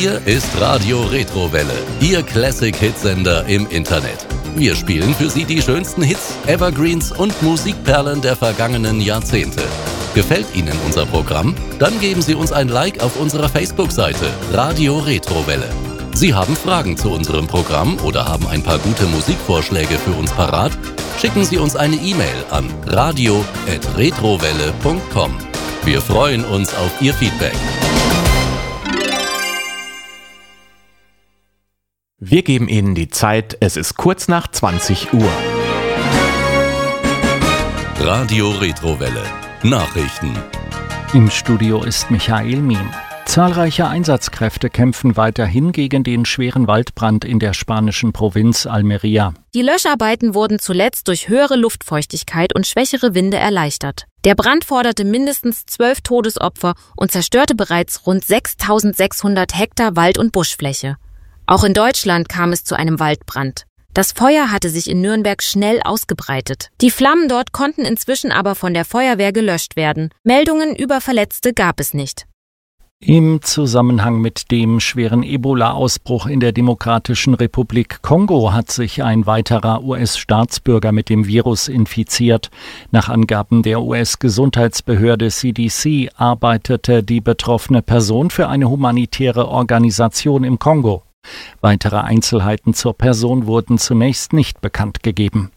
Hier ist Radio Retrowelle, Ihr Classic-Hitsender im Internet. Wir spielen für Sie die schönsten Hits, Evergreens und Musikperlen der vergangenen Jahrzehnte. Gefällt Ihnen unser Programm? Dann geben Sie uns ein Like auf unserer Facebook-Seite Radio Retrowelle. Sie haben Fragen zu unserem Programm oder haben ein paar gute Musikvorschläge für uns parat? Schicken Sie uns eine E-Mail an radio@retrowelle.com. Wir freuen uns auf Ihr Feedback. Wir geben Ihnen die Zeit, es ist kurz nach 20 Uhr. Radio Retrowelle. Nachrichten. Im Studio ist Michael Miem. Zahlreiche Einsatzkräfte kämpfen weiterhin gegen den schweren Waldbrand in der spanischen Provinz Almería. Die Löscharbeiten wurden zuletzt durch höhere Luftfeuchtigkeit und schwächere Winde erleichtert. Der Brand forderte mindestens 12 Todesopfer und zerstörte bereits rund 6.600 Hektar Wald- und Buschfläche. Auch in Deutschland kam es zu einem Waldbrand. Das Feuer hatte sich in Nürnberg schnell ausgebreitet. Die Flammen dort konnten inzwischen aber von der Feuerwehr gelöscht werden. Meldungen über Verletzte gab es nicht. Im Zusammenhang mit dem schweren Ebola-Ausbruch in der Demokratischen Republik Kongo hat sich ein weiterer US-Staatsbürger mit dem Virus infiziert. Nach Angaben der US-Gesundheitsbehörde CDC arbeitete die betroffene Person für eine humanitäre Organisation im Kongo. Weitere Einzelheiten zur Person wurden zunächst nicht bekannt gegeben.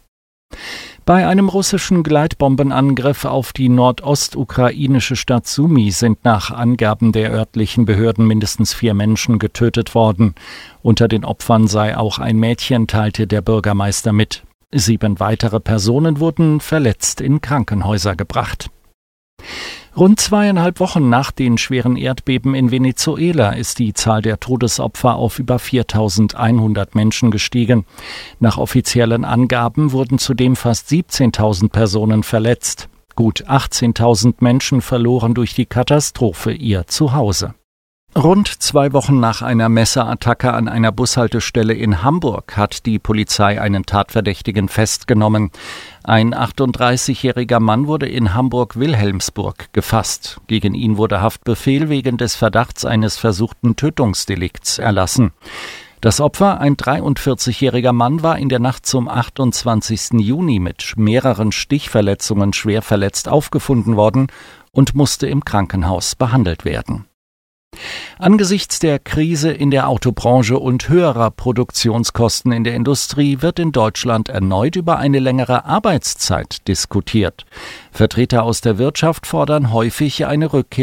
Bei einem russischen Gleitbombenangriff auf die nordostukrainische Stadt Sumy sind nach Angaben der örtlichen Behörden mindestens 4 Menschen getötet worden. Unter den Opfern sei auch ein Mädchen, teilte der Bürgermeister mit. 7 weitere Personen wurden verletzt in Krankenhäuser gebracht. Rund 2,5 Wochen nach den schweren Erdbeben in Venezuela ist die Zahl der Todesopfer auf über 4.100 Menschen gestiegen. Nach offiziellen Angaben wurden zudem fast 17.000 Personen verletzt. Gut 18.000 Menschen verloren durch die Katastrophe ihr Zuhause. Rund 2 Wochen nach einer Messerattacke an einer Bushaltestelle in Hamburg hat die Polizei einen Tatverdächtigen festgenommen. Ein 38-jähriger Mann wurde in Hamburg-Wilhelmsburg gefasst. Gegen ihn wurde Haftbefehl wegen des Verdachts eines versuchten Tötungsdelikts erlassen. Das Opfer, ein 43-jähriger Mann, war in der Nacht zum 28. Juni mit mehreren Stichverletzungen schwer verletzt aufgefunden worden und musste im Krankenhaus behandelt werden. Angesichts der Krise in der Autobranche und höherer Produktionskosten in der Industrie wird in Deutschland erneut über eine längere Arbeitszeit diskutiert. Vertreter aus der Wirtschaft fordern häufig eine Rückkehr